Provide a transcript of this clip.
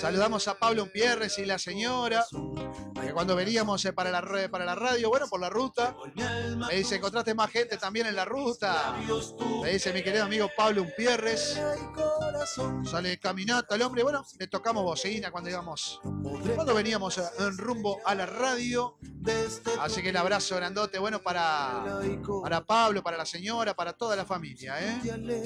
Saludamos a Pablo Umpierres y la señora, que cuando veníamos para la radio, bueno, por la ruta, me dice, ¿encontraste más gente también en la ruta? Me dice mi querido amigo Pablo Umpierres. Sale caminata el hombre, bueno, le tocamos bocina cuando veníamos en rumbo a la radio. Así que el abrazo grandote, bueno, para Pablo, para la señora, para toda la familia, ¿eh?